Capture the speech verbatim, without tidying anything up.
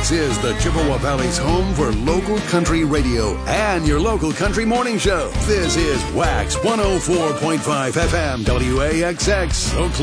This is the Chippewa Valley's home for local country radio and your local country morning show. This is Wax one oh four point five F M W A X X, Eau Claire.